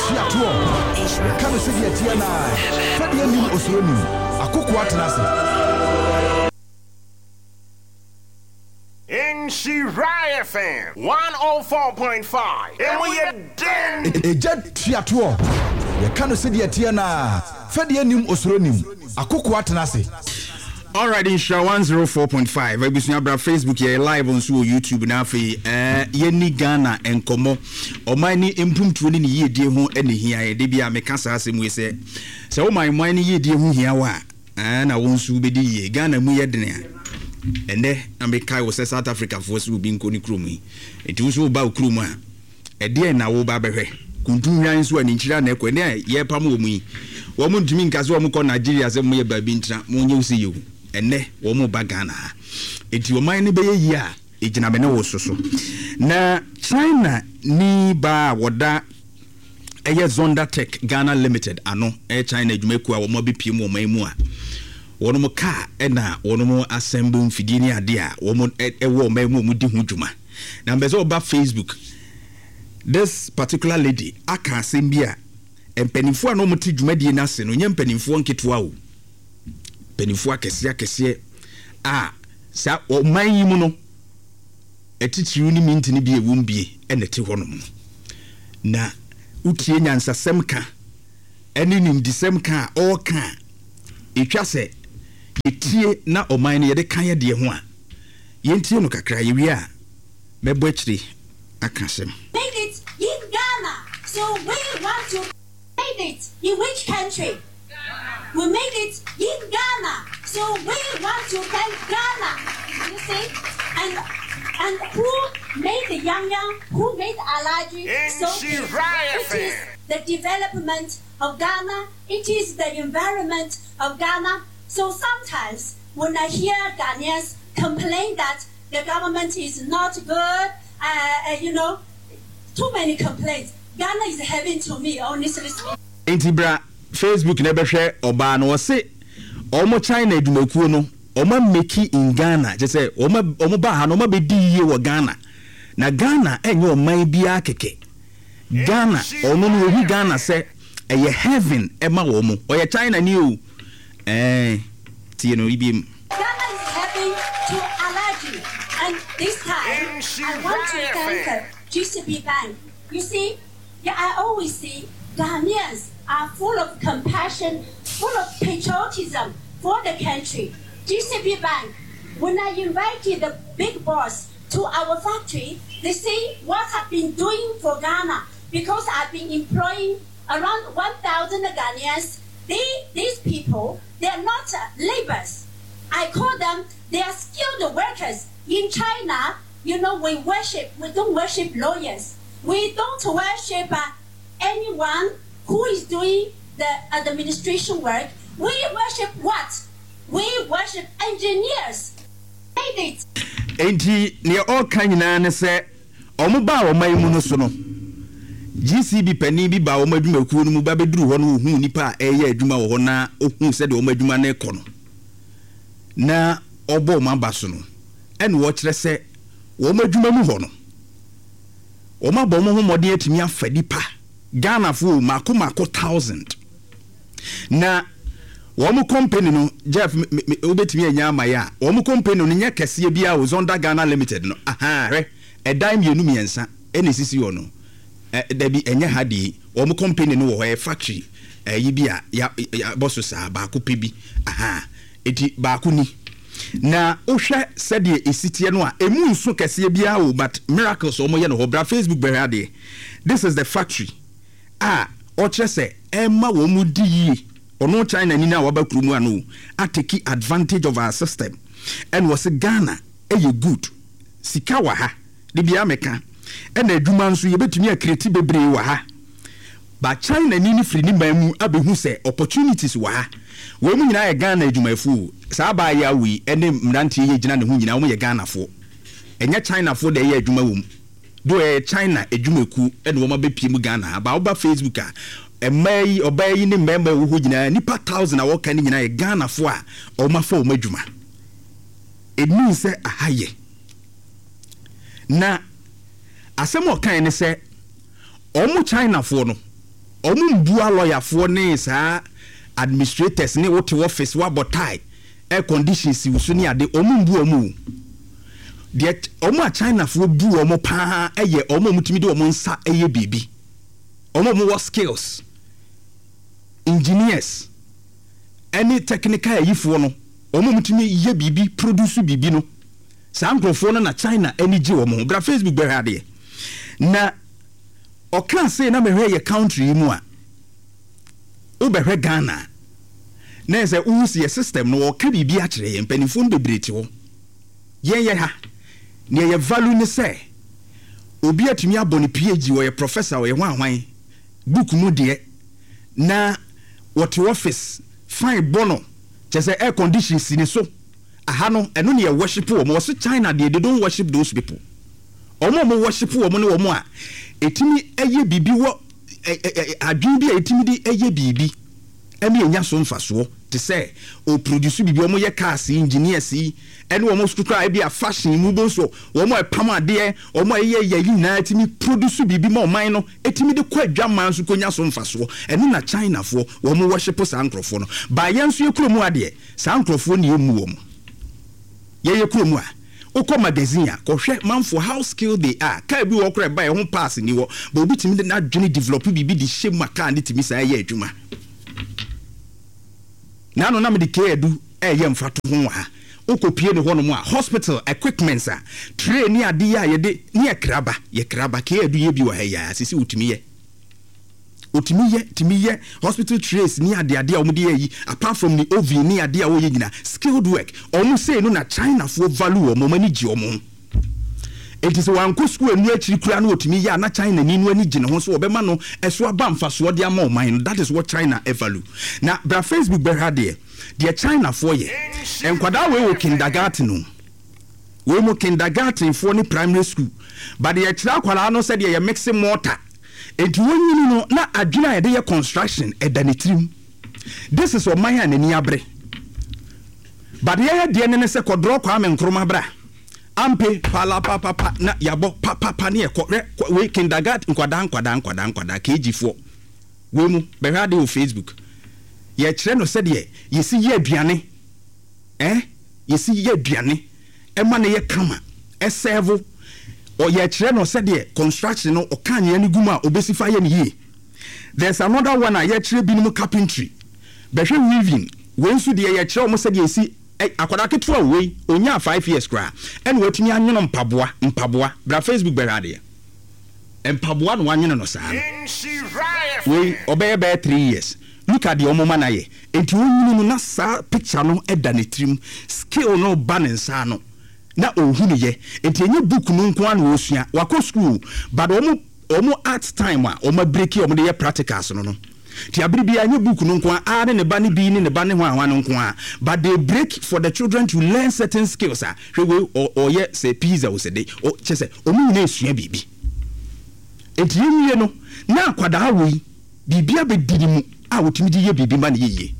Tiato. Can see the Tiana. Fadia Nim Osroni. Akoko Atenase. Nshiraya FM 104.5. And we are den. Ejad Tiato. Can see the Tiana. Fadia Nim Osroni. Akoko Atenase. All right, in Shah 104.5. I be seeing about Facebook here live on YouTube now for Yeni Ghana and Komo. Or my ni improved to any year dear who any here. They be a mecasa as we say. So my money ye dear who here wa. And I won't be the Ghana muya dinner. And there America was South Africa for us being Koni Krumi. It was about Kruma. A dear now babe. Kuntu yansu and inchira nekwe ye pamu mi. Woman to me Kazo Muko Nigeria as a mere babintra, Monyo see you. Ene womo bagana eti o man ne be ya ejina me ne wo soso na China ni ba woda eye Zonda Tech Ghana Limited ano China adwumaku a wo mo be pie mu o man mu a wono mo car na wono mo assemble mfidie ni ade a wo mo ewo man mu di ho dwuma na mbezo oba Facebook this particular lady aka asem bia empanifo a no mo ti dwumadie na se no nya mpanifo nketewa o penifo akese sa o man mu no etitiru ni minti ni bi ewum bie enete ho no na utie nyansa semka eni nim disem ka o ka etwa se etie na o man ye de kan ye de ho a yentie no kakra ye wi a mebo akiri akasem made it in Ghana, so we want to made it in which country? We made it in Ghana, so we want to thank Ghana. You see, and who made the Yang, who made Alaji? So it is the development of Ghana. It is the environment of Ghana. So sometimes when I hear Ghanaians complain that the government is not good, too many complaints. Ghana is heaven to me, honestly speaking. Facebook never share oba no say omo China edumakuo no omo meki in Ghana je say omo ba ha no omo be di ye wo Ghana na Ghana enye oman bia keke Ghana ono no hu Ghana say eye heaven ema wo mo oye China ni o tie no ibim Ghana is heaven to Alaji, and this time I want to thank GCB Bank. You see, I always see Ghanaians are full of compassion, full of patriotism for the country. GCB Bank, when I invited the big boss to our factory, they say what I've been doing for Ghana, because I've been employing around 1,000 Ghanaians. These people, they are not laborers. I call them, they are skilled workers. In China, we don't worship lawyers. We don't worship anyone who is doing the administration work. We worship what? We worship engineers. Made it. Enti ne all kanyina ne se omo ba o man mu no so no GCB pani bi ba o madwumakuo no mu ba beduru ho no hu nipa eye adwuma wo ho na ohun se de o madwuma na ekọ no na obo ma ba so no ene wo kire se wo madwuma mu ho no o ma bo mo ho mode atimi afadi pa Ghana fu mako 1,000 na womu company no Jeff obetimi anya amaya womu company no nya kese bia o Zonda Ghana Limited no dime yenu miensa ene sisi wo no da bi enya hadi womu company no wo factory yi bia ya bosso sa ba ko pebi eti ba ko ni na ohwe sede esitie no a emu nso kese bia o but miracles o mo ye no ho bra Facebook berade. This is the factory o chese emma wo mu di yi ono China ni na wabakuru mu anu ateki advantage of our system and was Ghana good sika wa ha de bia meka na adwuma nso ye betumi akreti bebre wa ha ba China ni free ni mamu abehu se opportunities wa ha we mu nyina ye Ghana adwumafu sa ba ya wi ene mrantie ye gina ne hu nyina wo ye Ghana fo enya China fo de ye adwuma wo do China adwumaku ene wo ma be pie mu Ghana ba oba Facebook a emai obayi ni member wo gina nipa 1000 a wo kan nyina ye Ghana fo a o ma fa o madwuma enu se ahaye na asem o kan ne se o mu China fo no Omumbua lawyer for ne sa administrators ne what office wa botai air conditions si usuni ade omumbu omu. De omo a China for bu omo pa eye omo mutimi de omo nsa eye bibi. Omo mo skills. Engineers. Any technical yifo no omo mutimi ye bibi produce bibi no. Sa nkrofo no na China any ji omo. Bra Facebook be hade. Na okan say na mehwe ye country mu a obehwe Ghana na say usi ye system no o ka bibi a kire ye mpanifo bebreti ho ye ha ne ye value ne say obi atumi abone PhD wo ye professor wo ye hwan book mu de na what office fine bono say air conditions ni so aha no eno ne ye worship wo mo so China they don't worship those people omo worship wo mo ne wo mo a etimi eye bibi wo adwin bi etimi di eye bibi emi enya so mfaso te say o produce bibi omo ye cars engineers ene omo sukura bi a fashion mu bo so omo e pam ade omo ye na etimi produce bibi ma oman no etimi de kwa adwaman so konya so mfaso ene na China fo omo worship sankrofo no ba yenso ye kromu ade sankrofo ne emu omo ye kromu a Oko magazine a kohwe man for how skilled they are ka bi wo kra ba ho pass ni wo but obi timi na adwene develop bibi di shame aka ne timi sa ye adwuma na no na me de ke edu ye mfato ho ha okopie ne ho no mu a hospital equipments a train ni ade ya ye de ni ye kraba ke edu ye bi wo ha ya sisi utimi ye timi ye hospital trace ni ade a omo de yi apart from the OV ni ade a wo ye nyina skilled work omo say no na China for value omo mani gi omo it is one ko school enu akiri kura na otimi ya na China ni nu ani gi ne ho so obema no eso aba mfaso de ama oman that is what China value na bra Facebook be hade de China for ye enkwada we wo kindergarten no we mo kindergarten for ni primary school but de akira kwala no say de ye mixing mortar enti wonyini no na adwena ye de construction edanitrim this is what my hand ni abre but ye de ne se kodro kwa me nkroma bra ampe pala papa na yabo papa ne we kindergarten kwada KG4 we mu be hade o Facebook ye kire no se de ye si ye aduane ye si ye aduane e ma ne ye kama e serve or ye kire no said the construction no okanye ani guma obesifa ye ni. There's another one ye kire bi no carpentry behwe weaving when so de ye kire o mo said ye si akwada ketua we onya 5 years kra and watumi anyono mpaboa bra Facebook be rade mpaboa no anyono no saa we obey 3 years look at the omoma na ye enti wonyini no na saa picture no eda ne trim skill no banensa no na ohunu ye enti enye book no nko an osua wako school but omo art time a omo break omo de ye practicals no ti abiri bia enye book no nko a ne ba ne bi ne ba ne ho anwa no nko a but they break for the children to learn certain skills a hwe or ye say pizza o say dey o chese omo nyina esua bibi enti yenye no na akwada awi bibia be didi mu a wotimi di ye bibi ma ne ye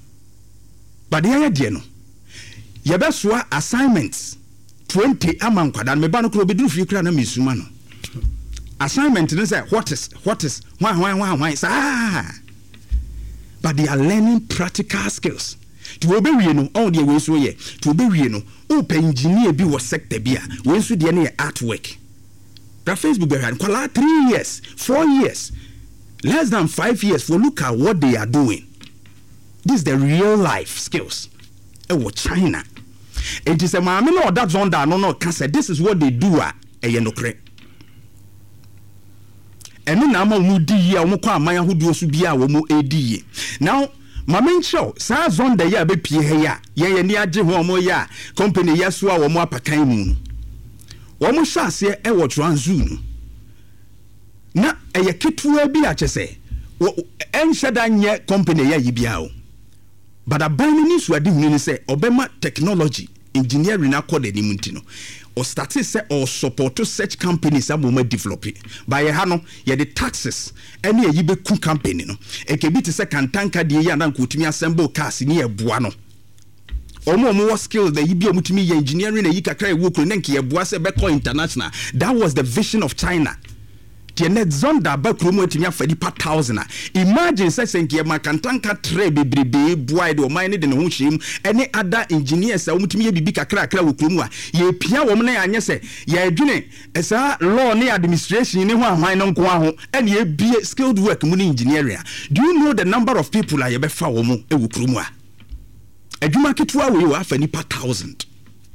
but ye de no ye be soa assignments 20 among kwadan me ba no kro beduru fi kra na mesuma no assignment no say what is why sa but they are learning practical skills to obey we no all the way so ye to obey we no open engineer bi wo sector bi a we so de na artwork that Facebook be ran kwala 3 years 4 years less than 5 years for look at what they are doing. This is the real life skills China. It is a mammy no that's on that no can say this is what they do no cre. And no nama mudi ya umukwa maya who do subia womo edi. Now mamin show sa zon de ya be pie ya ye ni agye ho omo ya company ya so a womo apakan mu. Womo hwa ase wo Transu na eye ketua bi a chese enhyeda nye company ya yibia o. But abani ni so adi hunu ni say obema technology engineering akode ni muntino or started say or support to such companies that will develop it by hano ye the taxes any ye be ku company no e ke bi te say kantanka de ye na nkotumi assemble cars ni e boa no omo skills that you be omutumi ye engineering e yi kakra e wo kro na nke ye boa say be call international. That was the vision of China. the net zonda ba kromo etimi afadi pa 1000 imagine say senke makantanka tre bebrebe boy de o man ne de ne ho hiem ene other engineers a omutimi ye bibi kakra wo kromo a ye pia wo na anye se ye adwene esa law ne administration ne ho ahwan no nko aho ene ye bie skilled work mu ne engineering. Do you know the number of people a ye be fa wo mu e wo kromo a adwuma ketwa we wa afani pa 1000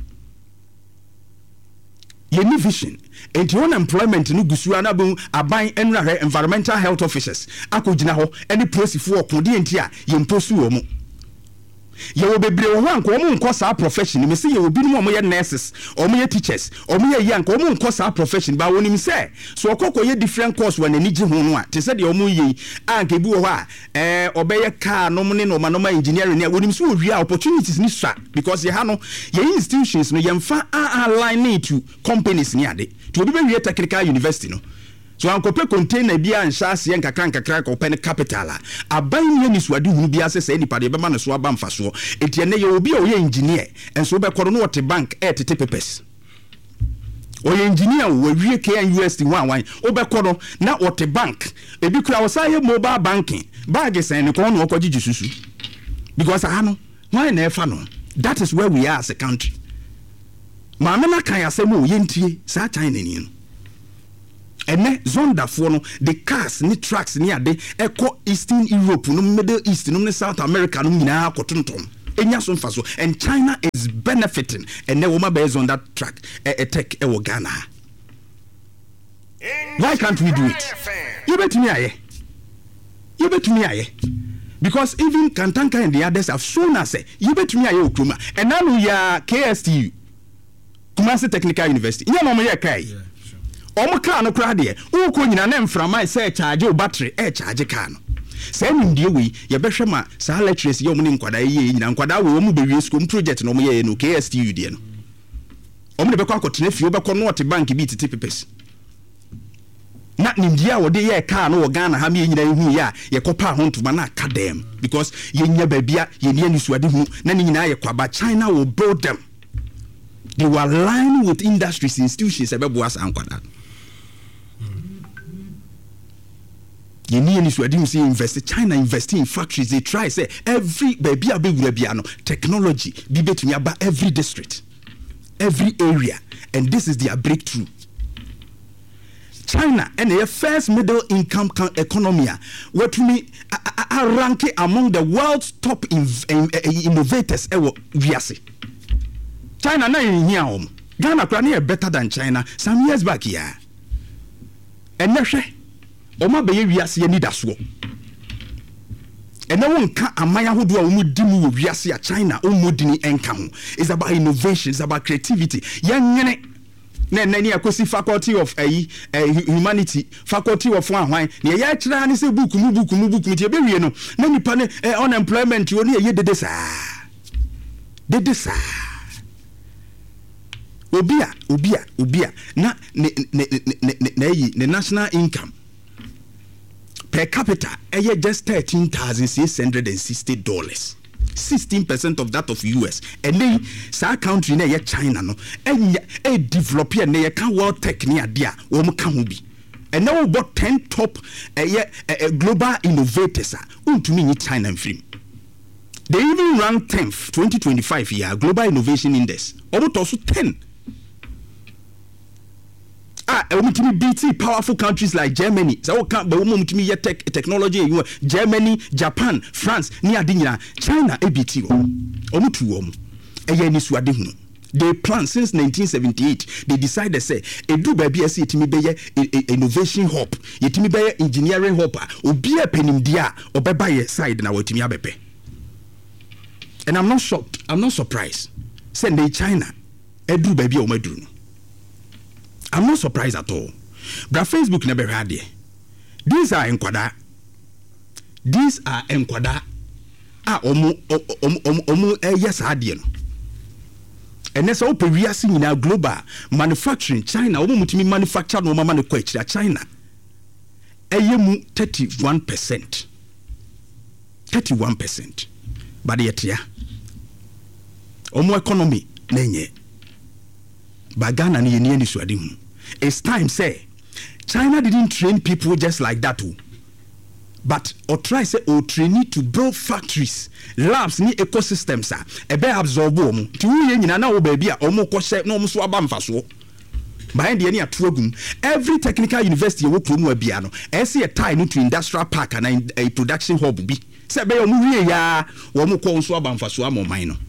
ye ni vision enti unemployment no gusua na bon aban enra environmental health officers akogina ho ene prosifo okode enti a ye mposu wo mu ye wo bebre wo anko wo nko sa profession me se ye obi no mo ye nurses o mo ye teachers o mo ye yanko wo nko sa profession ba woni mi se so okoko ye different course wa nani gi ho no a te se de o mo ye anka bi wo ho a obeye car no mo ne no ma engineering ne woni mi so wi opportunities ni swa because ye ha no ye institutions no ye mfa align to companies ni ade to obi be wi technical university no so ankope container bia ansha ase nkakra ko pen capital aban ye ni suade hunu bia se nipa de be ma no so aba mfaso etie ne ye obi o ye engineer enso be koro no wote bank tete papers o ye engineer wo wie KNUST wan o be koro na wote bank ebi kura wo sa ye mobile banking bag sen ne ko no ko gigi susu because ano why na efa no that is where we are as a country ma na kan asemo ye ntie sa China ni no ene zonda fo no the cars ni trucks ni ade eko Eastern Europe no Middle East no ne South America no nyina akotonton enya so mfa so and China is benefiting ene wo ma based on that track tech e wo Ghana. Why can't we do it? You betumi aye because even Kantanka and the others have shown us you betumi aye okroma and now we are KSTU Kumasi Technical University nya no mo ye kai omo car no kra de wo ko nyina na mframa say charge o battery charge car no say ndie we ye behwe ma sa lecturers ye omo ni nkwada ye nyina nkwada we omo bewie school project no omo ye no KSTU de no omo de be kwa akotena fie obekọ no wote bank bi tete papers na nimdia wo de ye car no wo Ghana ha me nyina hu ya ye kopa ho ntuma na academ because ye nya babia ye ne anisuade hu na ni nyina ye kwaba China will build them. They were aligned with industries institutions ebebo as ankwada. Ye ni anisuade hu say invest China investing in factories they try say every babia be wura bia no technology bi betumi aba every district every area and this is their breakthrough. China and the first middle income economy what me rank among the world's top innovators China na here Ghana is better than China some years back here and never oma be wiase ni daso and no one can amaya who do a mudimu wiase China umudini enka ho. It's about innovation, it's about creativity yanyene na nani akosi faculty of humanity faculty of one na ya kira ni se book mu tie be wie no na nipa ne unemployment oni ye dede saa obia na ne national income per capita just $13,660. 16% of that of US and then sa country na China no develop here na can world tech ni adia wo mo ka ho bi and now about 10 top global innovators untumi ni China film. They even rank 10th 2025 year global innovation index about also 10 umutimi BT powerful countries like Germany so can be umutimi ye technology Germany, Japan, France ni adinyina China ABT omutu eye ni suade hunu. They plan since 1978 they decided say edu ba bia say yetimi be innovation hub yetimi be engineering hub obi apenim dia obeba ye side na watimi abepe. And I'm not shocked, I'm not surprised say the China edu ba bia o maduru. I'm not surprised at all. But Facebook never had it. These are enkwada. Yes adian. And that's all we seeing in our global manufacturing China. Mutimi manufacture no mama no China. Eyemu 31%. 31%. But yet ya. Economy nenye. Bagana ni suadi. It's time say China didn't train people just like that too. But or try say or train to build factories, labs ni ecosystems ebe absorb omo ti wo ye nyina na wo ba bia omo ko hye na omo so aba mfaso behind the any atwagum every technical university wo kromu abia no ese tie no to industrial park and a production hub bi se be omo wie ya wo mo ko so aba mfaso amoman no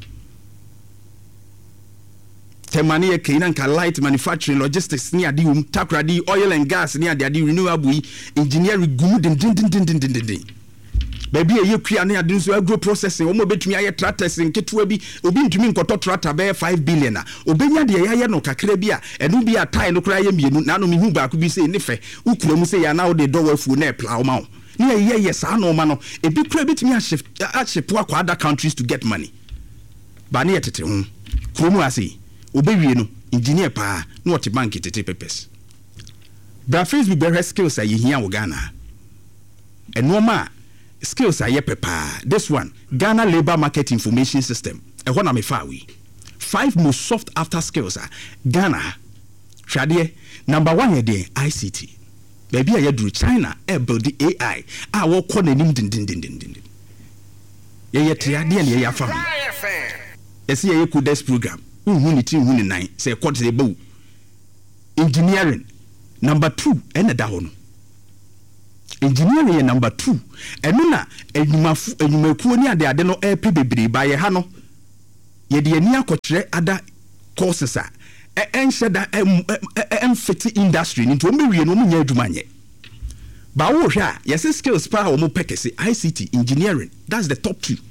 temani ye kinanka light manufacturing logistics ni ade takradi oil and gas ni ade renewable engineering good din baby ye kwia na ade so agro processing omo betumi aye tractors nketua bi obi ntumi nkoto tractor be 5 billion a obenya de yaye no kakra bi a enu bi a tie no kra ye mienu na no mehu ba ko bi se ne fe ukura mu se ya na wo de do wafu na pla o ma wo ni ye sa no ma no ebi kra betumi a ship akwa other countries to get money ba ne yetete hu kromu ase obewie no engineer pa no what bank tete papers bra Facebook be skills a yehia wo Ghana enoma skills a ye pepa this one Ghana labor market information system e ho na me fa we 5 most soft after skills a Ghana hwade number 1 ye de ICT baby a ye duru China e build the AI a wo kɔ nanim din ye triade ne ye afa yes ye kudes program ni ti hu ni nine say kwot say bow engineering number 2 ene da ho no engineering number 2 eno na enyumakuo ni ade no pe bebre ba ye ha no ye de ani akɔkyerɛ ada courses a enhye da emfiti industry ni to mewie no munya adwuma nye ba wo hwɛ a yes skills pa wo mo pekese ICT engineering that's the top 2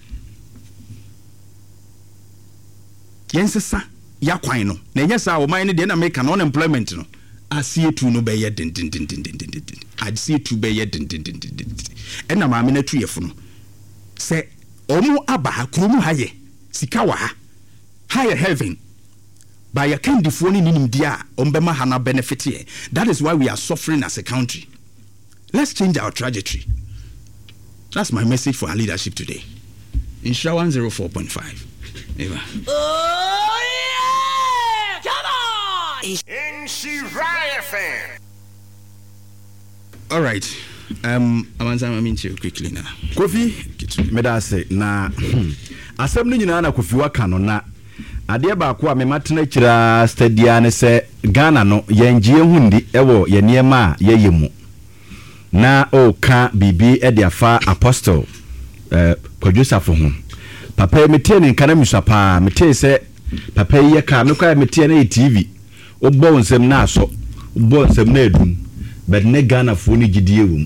yensesa ya kwan no na nyesa wo man ne de na make an unemployment no asie tu no be ye din asie tu be ye din ena ma me na tu yefo no se omo aba ha kromu ha ye sika wa ha higher heaven by a candifo ni nim dia ombema ha na benefit here. That is why we are suffering as a country. Let's change our trajectory. That's my message for our leadership today. Insha 104.5. Eva. Oh yeah! Come on! Insha FM. All right. I mean you quickly now. Kofi medase na asem no nyina na Kofi waka no na ade ba ko a mematena kira stadia ne se Ghana no yengie hundi ewo ye niema ye yemu na o ka bibi e de afa apostle Kwadwosafo ho papa metie ne nkana musapa metie se papa ye ka me kwa metie na TV obo nsem na aso obo nsem na edum but ne Ghana fo ni gidie wum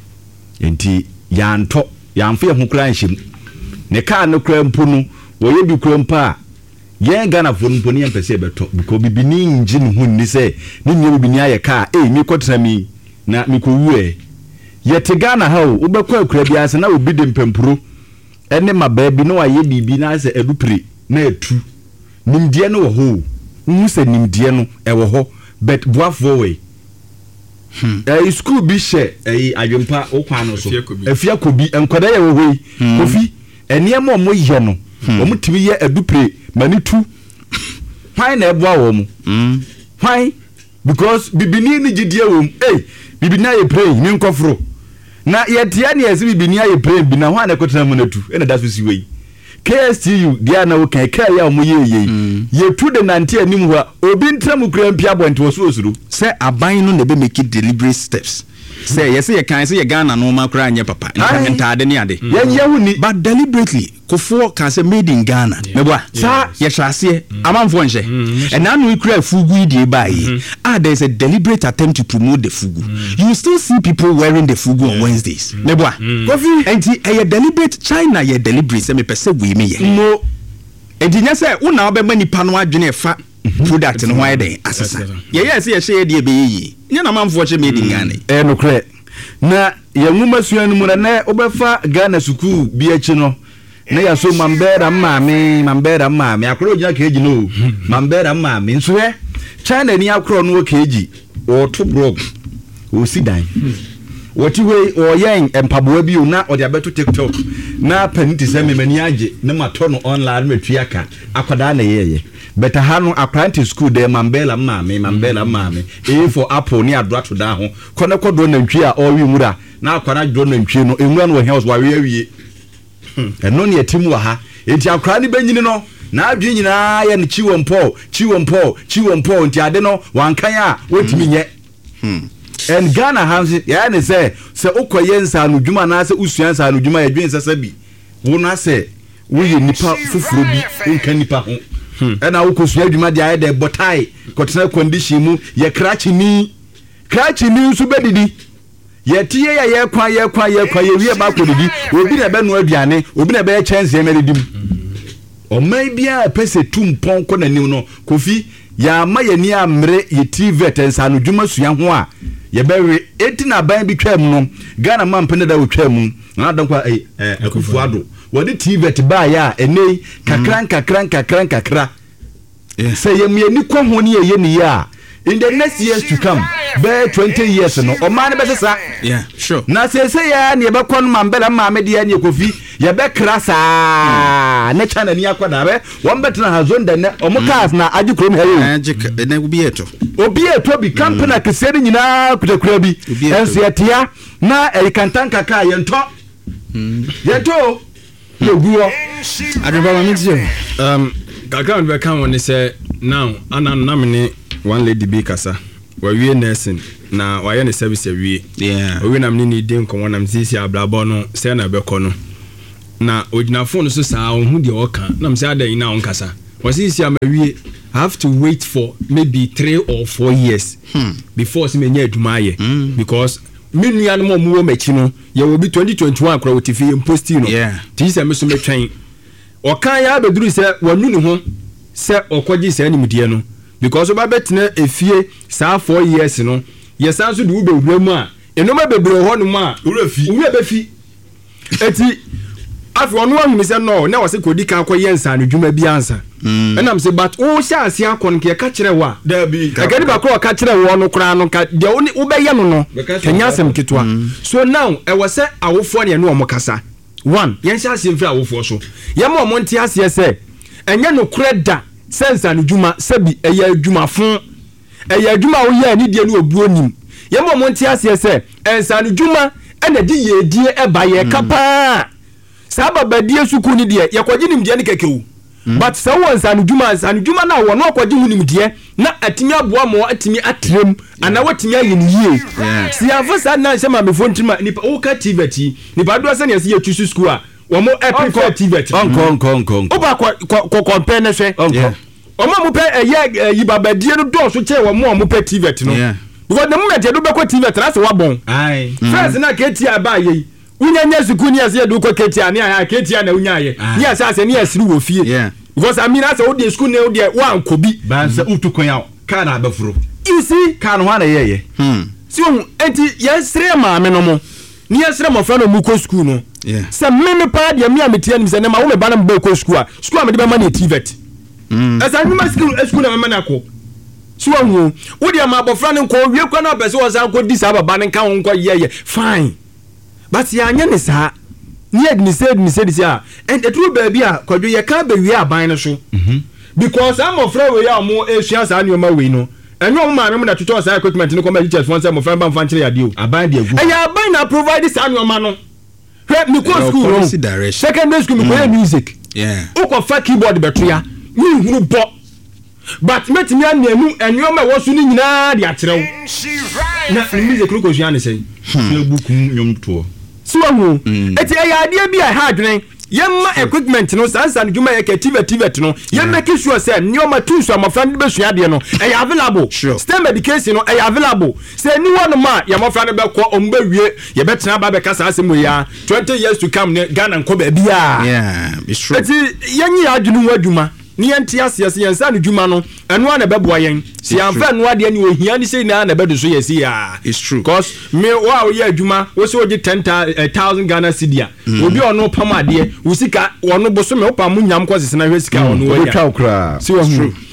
enti yanto yamfe ho kra nhim ne ka no kra mpo no wo ye bi kra mpa ye Ghana fo mpo ne yempese beto because bibini engine hu ni se ni nye bibini aye ka mi kotra mi na mi ko wue ye te Ghana ha o ubekwa kra bia se na obi de mpempuro ene maba bi no aye bibi na se edupre na etu nimdie no wo ho hu se nimdie no e wo ho but boafo we school bi she adwempa okwa no so afia kobi enkwada ye wo hoi kofi eniemo mo ye no omo timi ye edupre manitu why na eboa wo mo why because bibini ni gidie wo bibini aye pray ni nkofro na ye tia ne ese bibini aye pray bi na why na kotena mo natu ena da so si wei KSTU dia na wo kan kai ya mo ye tu de nante anim ho obi ntram kura mpia bonte wo so osuru say aban no na be make deliberate steps say yes ye kan say ye Ghana no ma kura anye papa ntade ne ade ye huni but deliberately kofo kan say made in Ghana meboa sa ye trase amanfo nje and now we kura fugu die bai there is a deliberate attempt to promote the fugu you still see people wearing the fugu on Wednesdays meboa coffee enti e deliberate China ye deliberate say me pese we me ye no enti say una obema nipa no adwene fa product no why dey asesa ye say ye share die be yi nya na manfo che made in Ghana no kre na ye nwuma suanu mu na obefa Ghana suku bi achi no na ya so mambera mame akoro gina keji no mambera mame nso China ni akoro no keji o to blog o sidan wɔti hɔ ɔyɛn mpaboa bi na ɔde abeto TikTok na paniti sɛ memani agye ne matɔ no online me tua ka akwadaa na yɛyɛ beta ha no apprentice school de mambela maame for apple ni adra to da ho kɔne kɔdo na ntwi a ɔwi mura na akwara dro na ntwi no enwura no house wa wie ɛno ne yɛtim wa ha enti akwara ne banyini no na adwi nyinaa yɛ ne chiwo mpo nti ade no wankan a wotimi nyɛ and Ghana hansi ya ne sɛ ukoye nsa no dwuma na sɛ usua nsa no dwuma yɛ dwen sɛ bi wo na sɛ wo yɛ nipa fufuro bi nka nipa ho ɛna wo kosua dwuma de ayɛ de botai kɔtena condition mu yɛ krachi ni nso bedidi yɛ tie yɛ kwa yɛ wie ba kodidi obi na bɛ no aduane obi na bɛ chance yɛ mɛdidim ɔman bia pese tumpɔn kɔ nanim no kofi ya ma yɛ ni amre yɛ TV tensa no dwuma sua ho a yɛ bɛwe eti na ban bi twam no Ghana man pene da wo twam na dan kwa akufuado wɔde TV ba ya enei kakran sɛ yɛ me ni kwa ho ne yɛ ni ya in the next years to come by 20 years no ɔman ne bɛsesa yeah sure na sɛ ya ne yɛ bɛkɔ no mambela maame de ya ne kofi yɛ bɛkra saa ne chana ni akɔda bɛ wɔn bɛtena hazonda ne ɔmo cars na agye krom ha yɛ na obi eto bi company kese ne nyinaa kutakura bi enso yɛtia na ɛkantan kaka yɛntɔ yɛntɔ yɛguo adwaba me tie background be kan woni say now ananamne one lady be kasa wa wie nursing na wa ye ne service wie yeah owi nam ni de nko wonam sisi ablabo no say na be kono na ogina phone so saa ohun de oka nam say adan na on kasa wa sisi am wie have to wait for maybe 3 or 4 years before se menya adwuma ye because menua no mo wo machi no ye will be 2021 akra wotifi imposti no yeah ti se me so metwen okan ya beduru se wanu ne ho se okoji se animdie no because oba betena efie saa 4 years no ye san so de wo bewura mu a enoma bebre ho no mu a wura befi eti afi onu anu se no na wose kodi kan akoye nsa no dwuma bi ansa enam se but o sha ase akon ke ka kire wa da bi ka gadi ba ko ka kire wo no kra no ka de wo be ye no kanya asem kitwa so now e wose awofo ne no omokasa one yen sha ase mfiri awofo so ye ma omonti ase se enye no kreda sensa no dwuma sabi eya adwuma fon eya adwuma wo ye ani die no obuo nim ye ma omonti ase se ensa no dwuma ena di ye die e ba ye kapa saba badie suku ni die ye kwaji nim die ne kekewu but so ensa no dwuma na wo no kwaji nim die na atimi aboa mo atimi atrem ana watimi aye ni yie si afasa na se ma me fontima nipa o ka tivati nipa do se ne se ye tusu school a wo mo epic tivati onko oba ko compare ne hwe omo mo pe eye yibabadie no do so che wo mo pe tivati no because the moment you do be ko tivati na se wa bon ai first na ketia ba ye unyanya school ni ase ye do ko ketia ni aya ketia na unyaye ni ase ase ni asiri wo fie because I mean as o dey school na o dey wa ankobi ba se utukon ya ka na abafuro you see ka no hwana yeye so enti yesre maame no mo ni yesre mo fa no mu ko school no se me pa de me ametia nim se na ma wo me ba na mo ko school a me de be ma na TVET asa nyuma school na me na ko so wo wo de ma abofra ne ko wie kwa na pese wo san ko di sa baba ne kan wo ko yeye fine but ya anya ne sa ni adni said and the true baby a kwadwo ye ka ba wie aban ne so because am ofra we ya mo ehua sa ne ma we no enyo mo ma me na tutu sa equipment ne ko ma teachers fon say mo friend ban fan kire ade o aban de agu eya aban na provide sa ne ma no he mi ko school secondary school mi ko music o fa keyboard beto ya ni huru bo but metimi anenu enyo ma wo so ni nyina de akyerew na music ko hua ne sei buku nyom to suwahu eti eya ade bi a ha dwen yemma equipment no sansa no dwuma ye ka TVET no yemma sure say nyoma tools amafra no be sua de no eya available STEM education no eya available say ni one ma yamafra no be ko omba wie ye betena ba be kasa asem ya 20 years to come ne Ghana nko ba bia it's true eti yenyi adwunu wadwuma ni enti asiase yensa no dwuma no eno na beboa yen si amfa no ade ni ohia ni sei na bedo so yesi ya it's true cause me wa ye adwuma wo se oje 10,000 Ghana cedi obi ono pam ade wo sika wono boso me opam nyam kwase na hwe sika wono wo twa okra si wo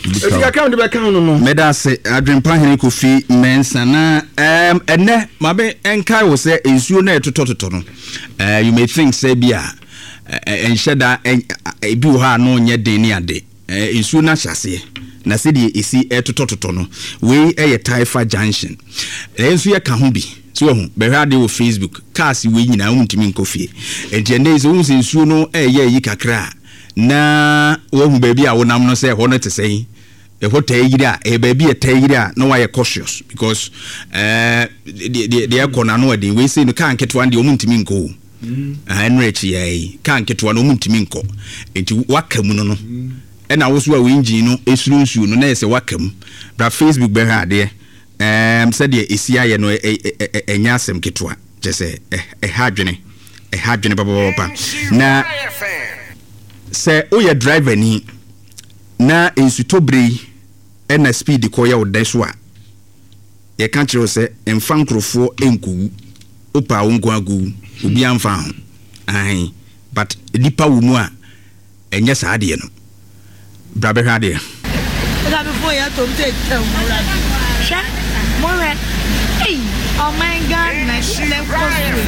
Etika account be account no. Meda say adwempa hene Kofi Mensa na ene mabe enkai wo say ensuo na etotototo no. You may think say bia enhyeda ebi wo ha no nye den ni ade. Ensuo na hyase na se die esi etotototo no. We Taifa Junction. Ensuo ye ka ho bi. So be hade wo Facebook cars we nyina wuntimi nkofie. Enti ene is wo ensuo no yi kakra. Na wo hu baby a wonam no say ho no te say ho tayira baby e tayira no why cautious because the ekona no we we say no kan keto ande omuntimi nko enrich ye kan keto no omuntimi nko enti wakamu no no na wo so a we engine no esuru nsu no na say wakamu bra Facebook be ha de said the esi aye no enya asem keto a je say hadwene baba na say oya driver ni na ensutobre na speed ko ya odeso a ye kan kire say emfa nkrofo enku opa wonko agu obi amfa ho ai but lipa wo mu a enye saade no brabe hade da before ya to take tell more sha more hey oh my god na shile ko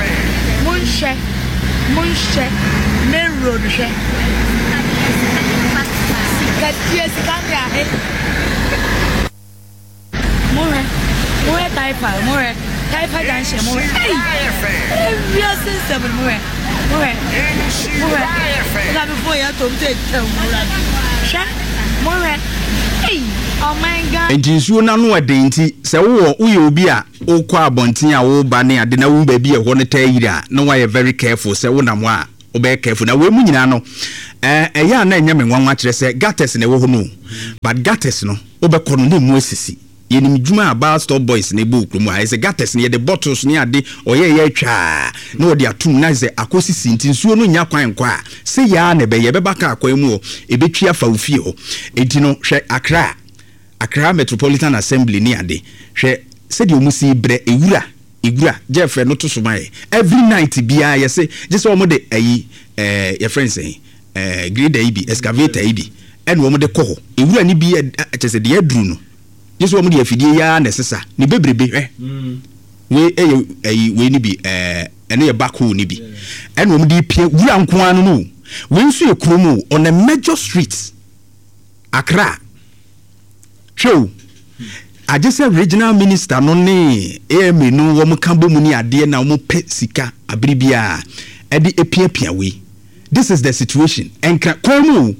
Munche main road she Yes, more Taifa Junction, more. Hey, we are since 7 more. That before you to take more. Hey, oh my god. And you na no adenti se wo obi a okwa abonten a wo ba ne ade na wo ba bi e ho ne tayira no why very careful se wo na mo a obe careful na we mu nyina no ya na enya me nwanwa kire se gates na wo ho no but gates no obekọ no na mu asisi yenim djuma about stop boys na ebu okromu a se gates na ye the bottles ni ade oye twa na odi atum na ze akosisi ntinsuo no nya kwan kwa se ya na be ye beba ka akwan mu ebetwi afa ofie ho enti no hwe Accra Metropolitan Assembly ni ade hwe se de omusi bre egura Jeffrey no to somaye every night bia ye se just wo mo de ayi your friends say grader ibi excavator ibi en wo mo de koho egura ni bi chese de adru no just wo mo de afidie ya na sesa ni bebrebe we we ni bi ene ye backhole ni bi en wo mo de pie wura nko anu no we nso ye kromo on a major street Accra show I just said regional minister no ne me no wo kambo mu ni ade na wo pe sika abribia e de epia we this is the situation enka komu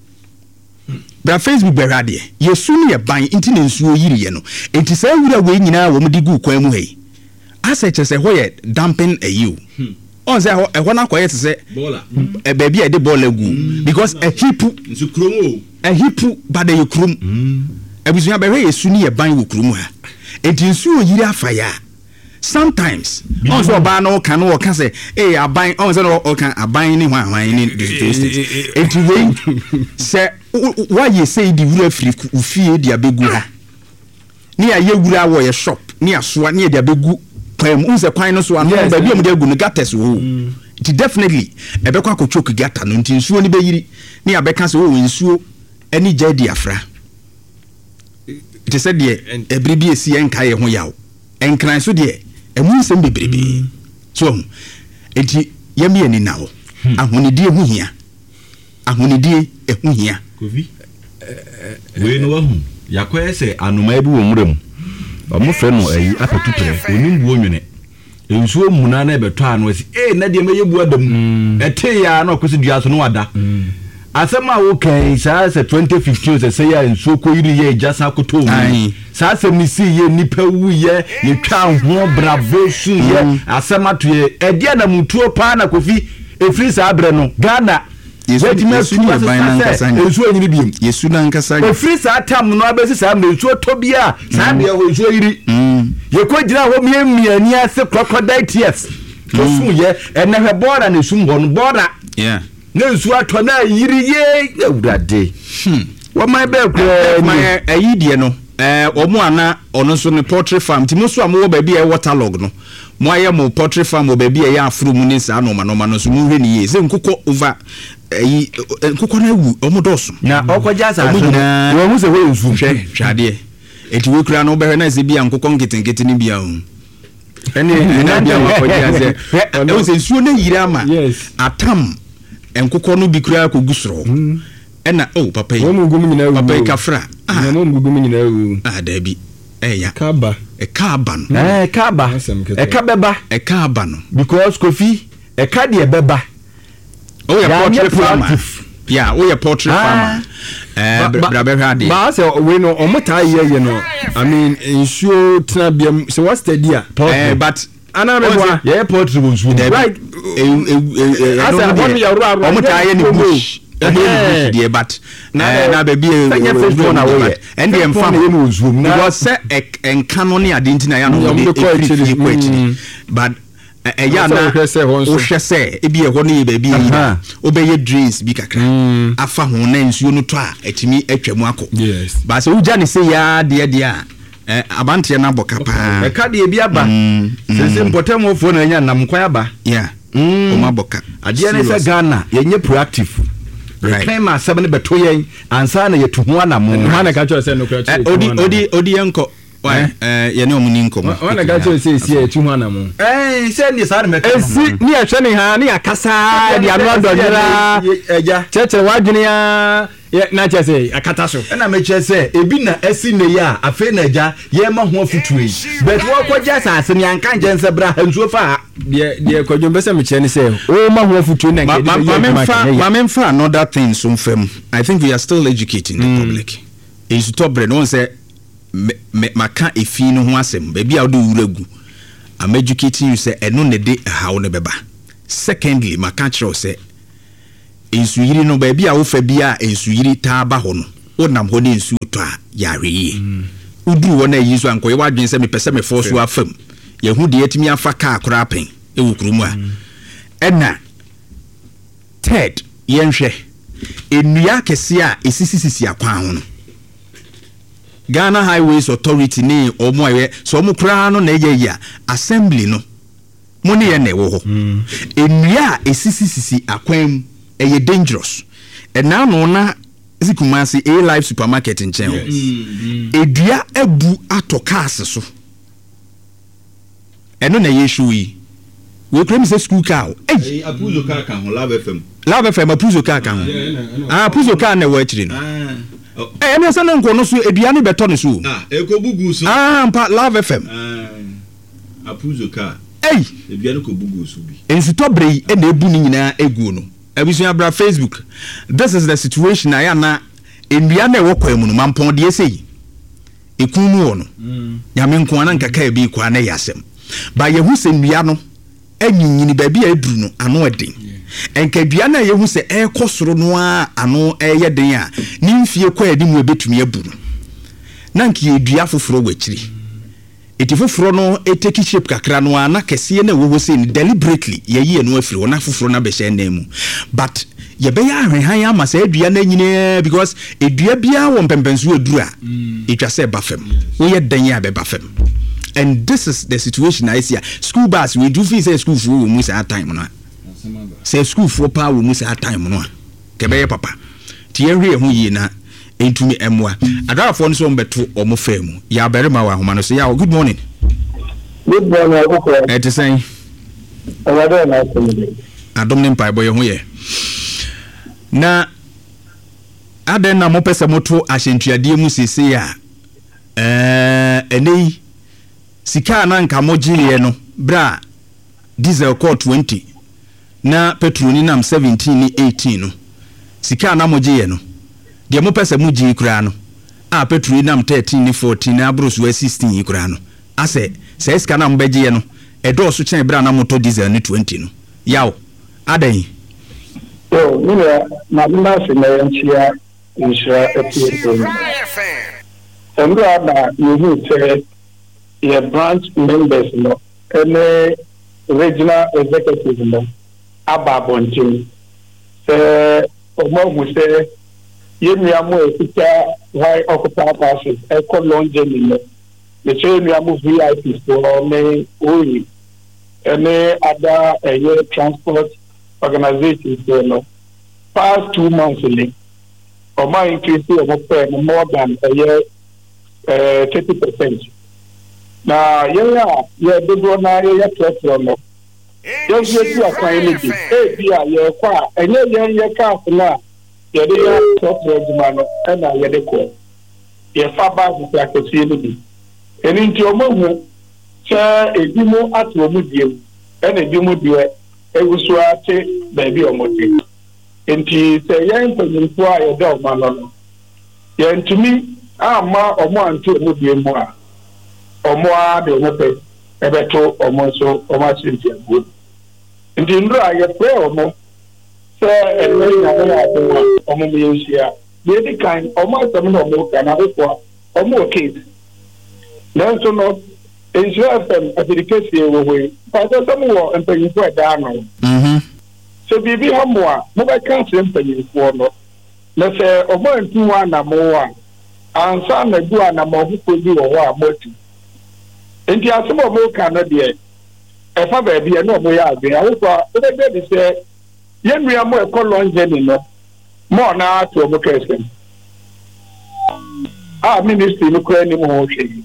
bra Facebook be radio yesu ne ban inti ne nsuo yiri ye no enti say wura we nyina wo mu digu kwan mu hey aseche say ho ye dumping you on say ho na koye say bola e ba bia de bola gu because a hipu nsu kromo a hipu bada ye krom abusunya bewe yesu ni ye ban wo krom ha enti nsu oyiri afaya sometimes also ba no kan wo kan say aban on say no kan aban ni hwan ni enti we say why you say the wura free ufie dia begu ha ni aye wura wo ye shop ni asoa ni dia begu kwam unse kwan no so anu ba bi am dia gu no gates wo it definitely ebekwa ko choke gata no enti nsuo ni beyiri ni abeka say wo nsuo ani jadi afra it said the ebribi esi enka ye ho yawo enkran so de emu nsem bebrebe so enti yemi ani nawo ahonidie hu hia ahonidie ehu hia kovi we no wahu yakoye se anoma ebi wo mrem ba mo fe no ayi apetupere onimbuo nwene ensuo muna na ebeto ano asi na de meyebu adam ete ya na okosi dua so no wada asema wo kan sa se 2015 se ya ensuo ko yiri ye jasa koto mu sa se misi ye nipa wu ye twa ho bravo su ye asema to ye edia na mutuo pa na kofi efri sa abre no Ghana yesu ni ban nkasa ensuo yiri biem yesu na nkasa efri sa tam no abesi sa ensuo to bia sa bia wo ensuo yiri ye ko gira ho miani ase crocodile tears to su ye enehwe bora na sum ho no bora na nsu ato na yiri ye awurade wa mai be kro mai ayidie no omo ana ono so ne poultry farm ti mo so am wo ba bi e waterlog no mo aye mo poultry farm wo ba bi e ya afro mu ni sa no ma no so mu hwe ni ye se nkukọ over nkokɔ na wu ɔmo dɔso na ɔkɔgya asase ɔmo no nyinaa wɔn ho sɛ wɔyɛ nsu hwɛ eti we kura no bɛhwɛ na sɛ bia nkokɔ nketenkete ne bia ho ɛne bia makɔgye asɛ ɛwɔ sɛ nsuo no yiri ama atam nkokɔ no bi kura kɔgu soro ɛna papa yi papa yi kafra dabi ɛya kaba no ɛka bɛba no because Kofi ɛka deɛ bɛba poultry farmer poultry farmer brabɛhwɛ ade ba sɛ we no ɔmo taa yɛ no I mean nsuo tena biam sɛ what study but ana bɛboa yɛ poultry wɔ nsuo right asa ɔmo taa yɛ ne bush deɛ but na baabi ɛndeɛ mfa because sɛ ɛnka no ne ade nti na yɛ no ɔde ɛfiri kɔ akyiri but ɛyɛ na wohwɛ sɛ ebi ɛhɔ no yɛ baabi yɛ wobɛyɛ drains bi kakra afa ho na nsuo no tɔ a ɛtumi atwa mu akɔ but sɛ wogya ne sɛ yɛa deɛ a abanteɛ no abɔ ka paa ɛka deɛ bi aba sɛsɛ mpɔtɛmɔfoɔ na ɛnya nam nkwan aba ɔma abɔ ka adeɛ ne sɛ Ghana yɛnyɛ proactive yɛkan ma asɛm no bɛto yɛn ansa na yɛtu ho anamo odi yɛnkɔ yɛne ɔmo ni nkɔmɔ ɔna ka kyerɛ sɛ ɛsi ɛtu ho anamo sɛ ne saa ne mɛka ɛsi ne yɛhwɛ ne ha ne yɛakasa de ano adɔdwera kyerɛkyerɛ w'adwene a na kyerɛ sɛ akata so ɛna mekyerɛ sɛ ebi na ɛsi ne yɛ a afei na agya yɛma ho afotuo yi but wɔkɔgya asase ne anka nkyɛn sɛ bra nsuo fa ha deɛ kɔdwom bɛ sɛ mekyerɛ ne sɛ ɔma ho afotuo na mamemfa another thing so mfam. I think we are still educating the public ɛnsu tɔbrɛ no sɛ maka efi no ho asɛm baabi a wode wura gu I'm educating you sɛ ɛno ne de ɛhaw ne bɛba. Secondly maka kyerɛw sɛ ensu yiri no baabi a wofa bi a ensu yiri taa ba ho no wonam ho ne ensu to a yare yi uduru wona yi so ankoye wadwen sɛ mepɛ me force wa fam ye hu de yetimi afa kaa kora pen e wo kurumu a ɛna third yenhwɛ enua kɛse a esisisisi akwan ho no Ghana Highways Authority ne omo aye so omo kura no na ye ya assembly no mo ne ye na wo ho enua esisisisi akwan eye dangerous and now no na zikumasi a live supermarket in chen edua abu ato cars so eno na ye show yi we claim say school car apuzo car kan ho Love FM apuzo car kan apuzo car na wa chiri no eno se na nko no so edua ne beto ne so ekobugu so mpa Love FM apuzo car edua ne ko bugu so bi ensito brei e na ebu ni nyina egu no Abisuya bra Facebook. This is the situation I na endua na ewo kwa mu no mampon de esei. Ekunu wo no. Nyame nko ana nkaka e bi kwa na yasem. Ba ye hu se ndua no anyinyini ba bi aduru no ano eden. Enka dua na ye hu se ekosoro no a ano eye den a ni mfie kwa edi mu ebetumi abu no. Na nki edua foforo wachiri. Eti foforo no eteki shape kakra no ana kese na wo se deliberately ye yi no afiri wona foforo na be hye na mu but ye be ya hwenhan ama se adua na nyine because edua bia wo mpempenso aduru a etwa se ba fam wo ye dan ya be ba fam and this is the situation I see school bus we do feel say school for wo mu sa time no say school for pa wo mu sa time no ke be ye papa ti ye hwe ho yi na entumi emwa adarafo nso mbeto omo fam ya berema wa homa no so ya good morning it is saying adom ne mpai boy ho ye na aden na mo pese moto ahyentuade mu sese a enei sika na nka mogie no bra diesel call 20 na petrol ni nam 17 ni 18 no sika na mogie no de mo pese mu gi kura no a petrol nam 13 ni 14 na abrosu 16 kura no ase se iska na mbegie no edo so chen bra na moto diesel ni 20 no yawo adan so mira na bima se na yanchia insura epieto embra na you say your branch members no any regional executive no ababontin se omo say yemiamu efika why occupy passes eco long journey no the yemiamu VIP for me oyi any other transport organizations no past 2 months ni ọmọ increase ọmọ pẹ more than 30%. na yẹ dodo na yẹ tẹsán no yẹ fi eti akwan ni bi ebi a yẹ kọ a ẹnyẹ yẹ káàfù náà yẹ de yẹ tẹsán ẹdwuma no ẹna yẹ de kọ yẹ fa baasi ti akẹsí ni bi ẹni nti ọmọ hu sẹ ebi mu ati ọmọ die ẹna ebi mu die egusu ate baabi ọmọ te nti sẹ yẹ mpanyinfo a yẹ da ọmọ no yẹ ntumi ama ọmọ anti ọmọ die mu a ọmọ a de ọmọ pẹ ẹbẹto ọmọ nso ọmọ asinti agbo nti ndúrà yẹ pẹ ọmọ sẹ ẹnlẹ ìyàwó yà àbẹ wa ọmọ mi yẹn ṣe a yẹ di kan ọmọ asẹmu na ọmọ kan abẹfọ ọmọ òkèèdì nanso no nsu fm àtìríkèsì ewéwé pàṣẹ sẹmu wọ mpanyinfo ẹdá àná sẹ biribi ha mu a mo bẹ káàsì mpanyinfo no na sẹ ọmọ ntu wa anamọ a ansa na du anamọ ọhụkọ bi wọ hɔ a mo atu nti asem ọmọ ka no deɛ ɛfa baabi ɛ na ɔmo yɛ adwene ahokɔ a wobɛbɛ de sɛ yɛnnua mo ɛkɔ lɔngyɛni no ma ɔna ato ɔmo kɛsɛm a ministry no kora anim ho hwɛ yi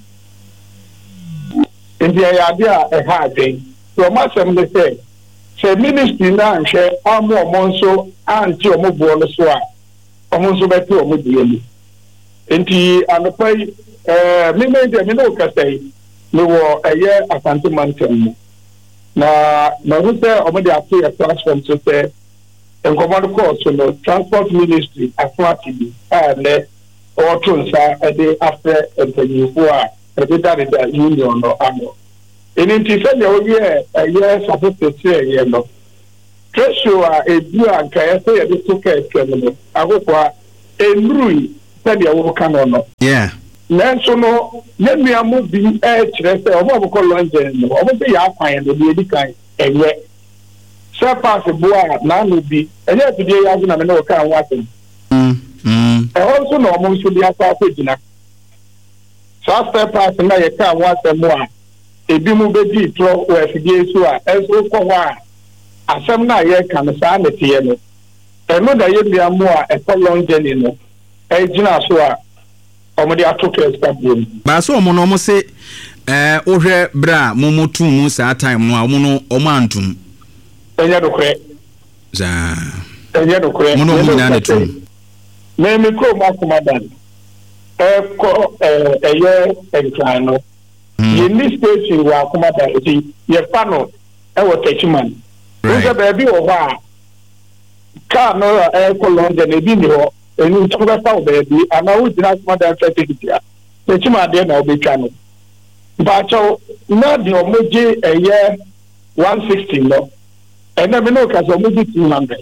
nti ɛyɛ ade a ɛha adwen nti ɔmo asɛm ne sɛ ministry no anhwɛ ama ɔmo nso ante ɔmo boɔ no so a ɔmo nso bɛte ɔmo deɛ mu nti anɔpa yi mmemme deɛ me ne wokasa yi mewɔ ɛyɛ asante mantam mu na mahu sɛ ɔmode ato yɛ platform so sɛ nkɔmmɔ no kɔɔ so no transport ministry aso ate bi a ɛnɛ ɔɔto nsa de afrɛ mpanyinfoɔ a ɛde dadeda union no ano ɛno nti sɛdeɛ woyɛ ɛyɛ safosɛsɛ ɛyɛ no tresho a ɛdu a nkaeɛ sɛ yɛde to kɛɛkɛ mu no akokɔ a ɛnnurui sɛdeɛ woka no no nanso no yẹn nua mo bi kyerɛ sɛ ɔmo abokɔ lɔngyɛn no ɔmo sɛ yɛ akwan no deɛ edi kan ɛyɛ sɛ paasi bo a n'ano bi ɛnyɛ afidie yɛ ase na mɛ ne wɔka ho asɛm ɛhɔ nso na ɔmo nso de asa akɔ gyina saa sɛ paasi na yɛ ka ho asɛm a ebi mu bɛdi itorɔ wɔ afidie so a ɛnso kɔ hɔ a asɛm na yɛka no saa na teɛ no ɛno da yɛ nua mo a ɛkɔ lɔngyɛn no ɛgyina so a ọmọdé atụtụ establishment. Baaso ọmụ na ọmụ sị ohwẹ bra mụ tum mu saa time no a ọmụ no ọmụ antum. Enye dokore. Zaa. Enye dokore. Mụ na ọmụ nyinaa netum. Mmemme kurom akụmadan ɛkɔ ɛyɛ nkran no. Yɛ ni station wɔ akụmadan eti yɛ fa no ɛwɔ Techiman. Nso baabi wɔ hɔ a kaa no ɛkɔ London ebi ni hɔ. Enu ntu bɛ fa o baabi ana o gyina kuma da fɛ tikiti a Techiman adeɛ na ɔbɛtwa no mpaakyɛw na deɛ ɔmo gye ɛyɛ 160 no ɛnna mi na o kasa ɔmo gye 200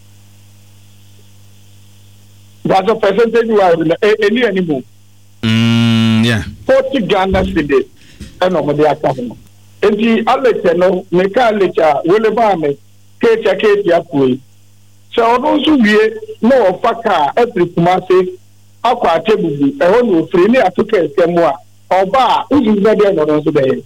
mpaakyɛw percentage wa eni ɛnimu 40 Ghana cedis ɛna ɔmo de aka ho nti alɛkyɛ no meka alɛkyɛ a wele baa mi keetia apue. Sɛ ɔno nso wie na ɔfa kaa ɛfiri Kumase akɔ Atebubu ɛhɔ na ofiri ne ato kɛseɛ mu a ɔba a wosu bɛdeɛ na ɔno nso bɛyɛ.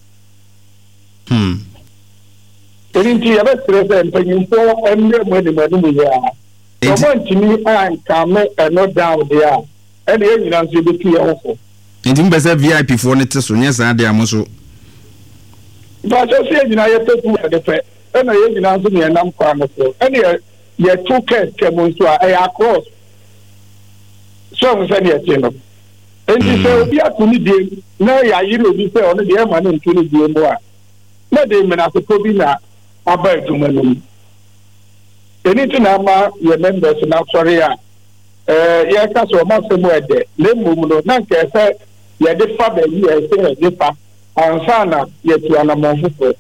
Ɛno nti yɛbɛserɛ sɛ mpanyinfoɔ mmerɛ mu animanim yɛ a ɔmɔ ntumi ankame ɛno down deɛ a ɛna yɛn nyinaa nso yɛbɛtu yɛn ho fo. Nti mbɛ sɛ VIP foɔ ne te so nyɛ saa deɛ mo so. Mpakyɛ sɛ yɛn nyinaa yɛpɛ fu yɛde pɛ ɛna yɛn nyinaa nso ne yɛnam kwan no so ɛne yɛ two kɛseɛ mu nso a ɛyɛ across so ɔmo sɛ ne yɛte no nti sɛ obi ato ne die na yɛayere obi sɛ ɔno deɛ ɛma ne nto ne die mu a na de mmenasepɔ bi na aba adwuma no mu ɛni nti na ama yɛ members na asɔre a yɛka sɛ ɔmo asɛm ɛdɛ na mmom no na nka sɛ yɛde fa baabi a ɛsɛ yɛde fa ansa na yɛtu anammɔn foforɔ.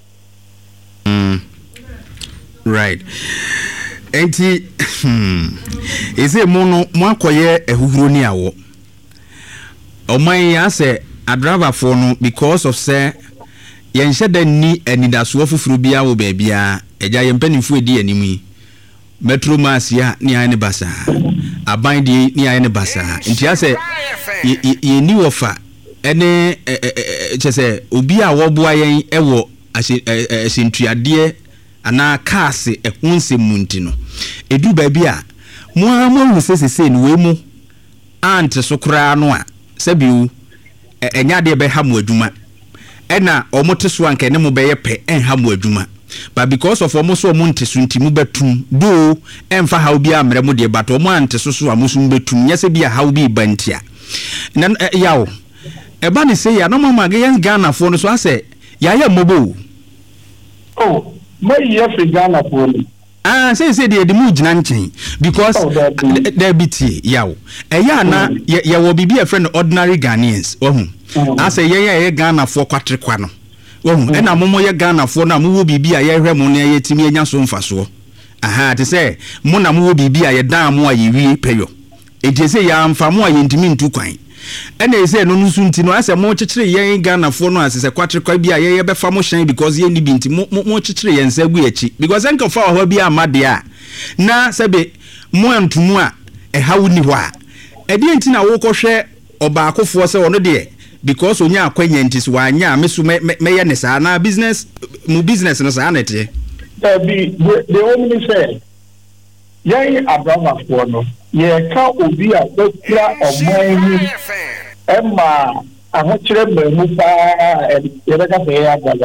Right. Enti ese mu no mu akɔyɛ ehuhuro ni awo ɔman ya sɛ adrabafo no because of sɛ yɛnhyɛ da ni anidasoɔ foforo bia wɔ baabia ɛgya yɛmpanimfo edi anim yi metro mass ya ni ayɛ ne basa aban de ni ayɛ ne basa nti asɛ yɛni wɔfa ɛne kyɛ sɛ obi a wɔboa yɛn ɛwɔ asentuadeɛ ana kaase ehunse munti no edu baabi a mo sese ni we mu ante so kra no a sabiu enya de be ha mo adwuma ena omote so anka ne mo be ye pe enha mo adwuma but because of omo so omo nte so nti mu betum do emfa ha obi amre mo de but omo ante so so amoso betum nyese bia ha obi bantia na yawo eba ni say ya no mama ge yan Ghana fo no so ase ya ya mobo oh my year Ghana fo say the mu gina nchen because there biti yawo eya na ye wo bibi a friend ordinary Ghanaians ase ye Ghana fo kwatre kwa no e na momo ye Ghana fo na mo wo bibi a ye hwe mo na ye timi enya so mfaso aha te say mo na mo wo bibi a ye dan mo a ye wi peyo e je say ya mfa mo a ye ntimi ntu kwan ena e say no nusu nti no ase mo kyekere ye Ghana fo no ase kwatre kwa bi a ye be fa mo hyan because ye ni bi nti mo kyekere ye nsa gu echi because enka fa ho bi amade a na sebe mo antumu a e hawo ni ho a e de nti na wo kohwe obaakofo se wono de because onya akwanya nti so anya mesu me ye ne sa na business mu business no sa na te the only say ye Abraham for no ye ka obi a dokura omani emma ahokyere mamu pa ye beka say ya galo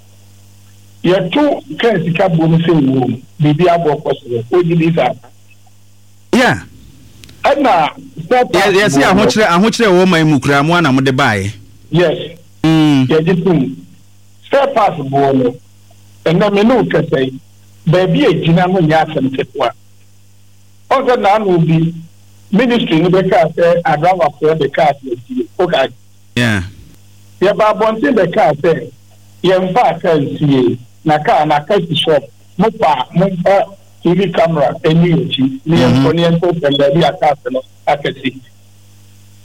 ye tu kan sika bonu se wo bibi abokosoro ojibisa yeah na yes ahokyere wo mamu kura mo na mo de bae yes ye jitum step pass bonu na me no kasai baby ejina mo nya asem tetwa oga na no bi ministry no be ka say Abraham for the car okay yeah ya ba bonte be ka say ye mfa ka nsie na ka shop mo TV camera eni echi ni en ko ni en ko pele bi aka no akasi